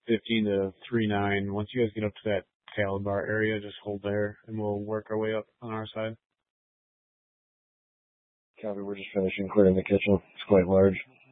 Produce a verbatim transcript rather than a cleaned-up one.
fifteen to three nine. Once you guys get up to that salad bar area, just hold there, and we'll work our way up on our side. Copy, we're just finishing clearing the kitchen. It's quite large.